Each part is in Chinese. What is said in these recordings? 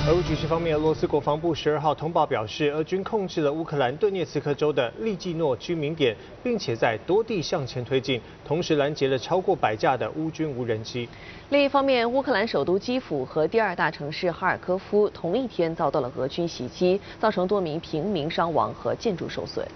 俄乌局势方面，俄罗斯国防部12号通报表示，俄军控制了乌克兰顿涅茨克州的利季诺居民点，并且在多地向前推进，同时拦截了超过100架的乌军无人机。 另一方面，乌克兰首都基辅和第二大城市哈尔科夫同一天遭到了俄军袭击，造成多名平民伤亡和建筑受损。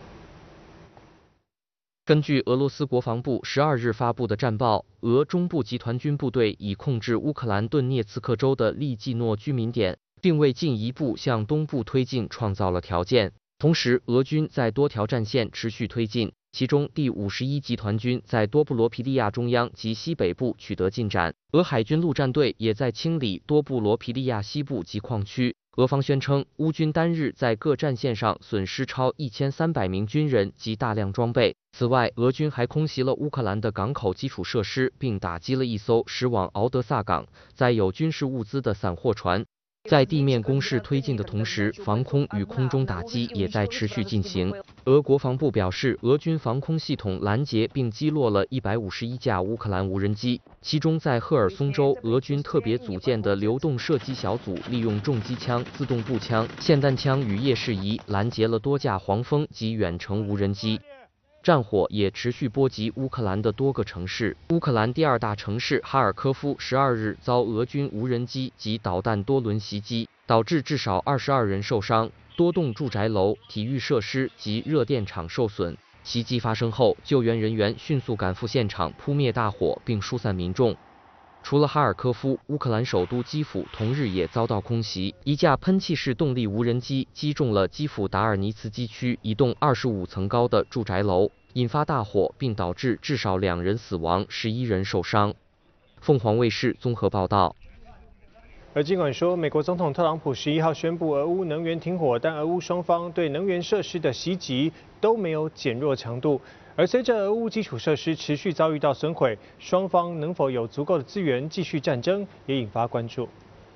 根据俄罗斯国防部12日发布的战报，俄中部集团军部队已控制乌克兰顿涅茨克州的利季诺居民点，并为进一步向东部推进创造了条件。同时，俄军在多条战线持续推进，其中第51集团军在多布罗皮利亚中央及西北部取得进展，俄海军陆战队也在清理多布罗皮利亚西部及矿区。 俄方宣称，乌军单日在各战线上损失超1300名军人及大量装备。此外，俄军还空袭了乌克兰的港口基础设施，并打击了一艘驶往敖德萨港载有军事物资的散货船。在地面攻势推进的同时，防空与空中打击也在持续进行。俄国防部表示，俄军防空系统拦截并击落了151架乌克兰无人机，其中在赫尔松州，俄军特别组建的流动射击小组利用重机枪、自动步枪、霰弹枪与夜视仪拦截了多架黄蜂及远程无人机。 战火也持续波及乌克兰的多个城市。乌克兰第二大城市哈尔科夫12日遭俄军无人机及导弹多轮袭击，导致至少22人受伤，多栋住宅楼、体育设施及热电厂受损。袭击发生后，救援人员迅速赶赴现场扑灭大火并疏散民众。 除了哈尔科夫，乌克兰首都基辅同日也遭到空袭，一架喷气式动力无人机击中了基辅达尔尼茨基区一栋25层高的住宅楼，引发大火，并导致至少2人死亡，11人受伤。凤凰卫视综合报道。 而尽管说，美国总统特朗普11号宣布俄乌能源停火，但俄乌双方对能源设施的袭击都没有减弱强度。而随着俄乌基础设施持续遭遇到损毁，双方能否有足够的资源继续战争，也引发关注。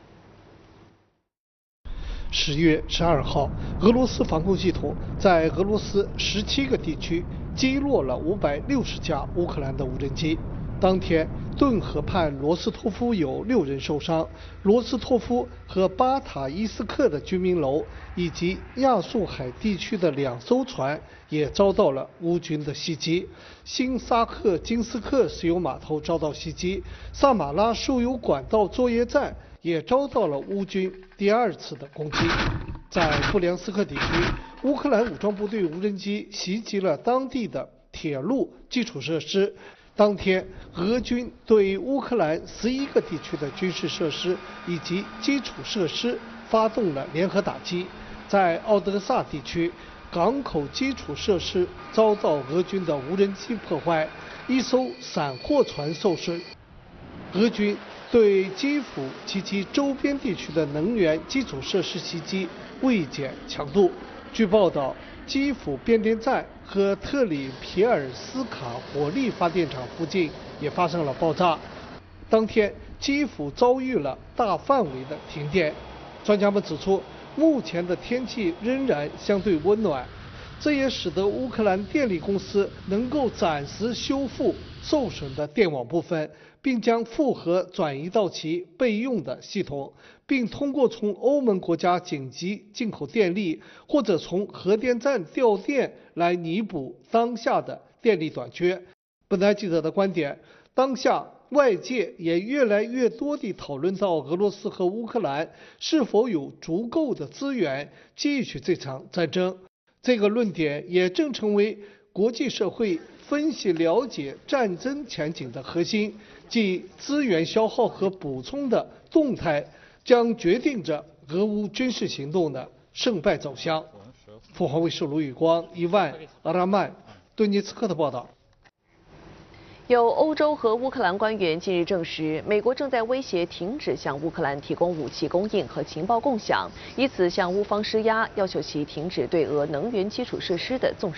10月12号，俄罗斯防空系统在俄罗斯17个地区击落了560架乌克兰的无人机。 当天，顿河畔罗斯托夫有6人受伤，罗斯托夫和巴塔伊斯克的居民楼以及亚速海地区的2艘船也遭到了乌军的袭击。新萨克金斯克石油码头遭到袭击，萨马拉输油管道作业站也遭到了乌军第2次的攻击。在布良斯克地区，乌克兰武装部队无人机袭击了当地的铁路基础设施。 当天，俄军对乌克兰11个地区的军事设施以及基础设施发动了联合打击。在奥德萨地区，港口基础设施遭到俄军的无人机破坏，一艘散货船受损。俄军对基辅及其周边地区的能源基础设施袭击未减强度。据报道， 基辅变电站和特里皮尔斯卡火力发电厂附近也发生了爆炸。当天，基辅遭遇了大范围的停电。专家们指出，目前的天气仍然相对温暖，这也使得乌克兰电力公司能够暂时修复受损的电网部分，并将负荷转移到其备用的系统，并通过从欧盟国家紧急进口电力或者从核电站调电来弥补当下的电力短缺。本台记者的观点，当下外界也越来越多地讨论到俄罗斯和乌克兰是否有足够的资源继续这场战争。这个论点也正成为国际社会分析了解战争前景的核心，即资源消耗和补充的动态将决定着俄乌军事行动的胜败走向。凤凰卫视卢宇光、伊万、阿拉曼、顿涅茨克的报道。 有欧洲和乌克兰官员近日证实，美国正在威胁停止向乌克兰提供武器供应和情报共享，以此向乌方施压，要求其停止对俄能源基础设施的纵